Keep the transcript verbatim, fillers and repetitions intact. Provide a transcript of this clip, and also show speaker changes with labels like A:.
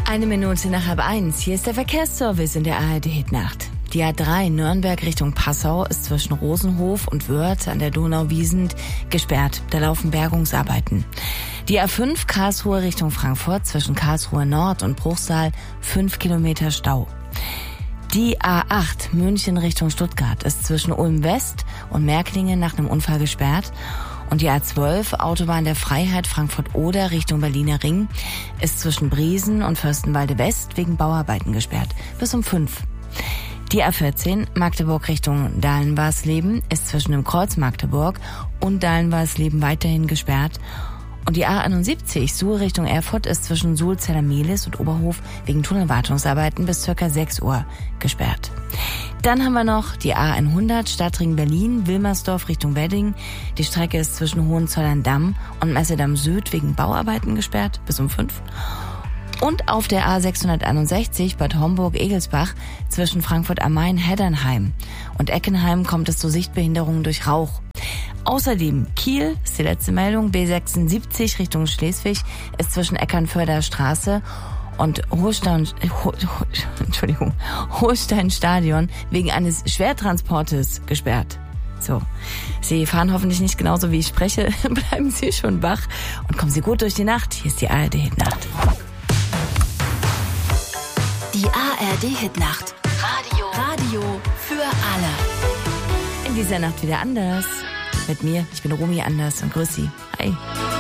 A: Eine Minute nach halb eins. Hier ist der Verkehrsservice in der A R D-Hitnacht. Die A drei Nürnberg Richtung Passau ist zwischen Rosenhof und Wörth an der Donau-Wiesent gesperrt. Da laufen Bergungsarbeiten. Die A fünf Karlsruhe Richtung Frankfurt zwischen Karlsruhe Nord und Bruchsal fünf Kilometer Stau. Die A acht München Richtung Stuttgart ist zwischen Ulm West und Märklingen nach einem Unfall gesperrt. Und die A zwölf Autobahn der Freiheit Frankfurt-Oder Richtung Berliner Ring ist zwischen Briesen und Fürstenwalde West wegen Bauarbeiten gesperrt. Bis um fünf. Die A vierzehn Magdeburg Richtung Dahlen-Warsleben ist zwischen dem Kreuz Magdeburg und Dahlen-Warsleben weiterhin gesperrt. Und die A einundsiebzig Suhl Richtung Erfurt ist zwischen Suhl-Zellermehlis und Oberhof wegen Tunnelwartungsarbeiten bis circa sechs Uhr gesperrt. Dann haben wir noch die A hundert Stadtring Berlin, Wilmersdorf Richtung Wedding. Die Strecke ist zwischen Hohenzollern-Damm und Messedamm Süd wegen Bauarbeiten gesperrt bis um fünf. Und auf der A sechshunderteinundsechzig Bad Homburg-Egelsbach zwischen Frankfurt am Main, Heddernheim und Eckenheim kommt es zu Sichtbehinderungen durch Rauch. Außerdem Kiel, ist die letzte Meldung, B sechsundsiebzig Richtung Schleswig ist zwischen Eckernförder Straße und Holstein, Ho, Ho, Entschuldigung, Holstein-Stadion wegen eines Schwertransportes gesperrt. So, Sie fahren hoffentlich nicht genauso wie ich spreche. Bleiben Sie schon wach und kommen Sie gut durch die Nacht. Hier ist die A R D-Hitnacht.
B: Die A R D-Hitnacht. Radio. Radio für alle.
A: In dieser Nacht wieder anders. Mit mir, ich bin Romy Anders und grüß Sie. Hi.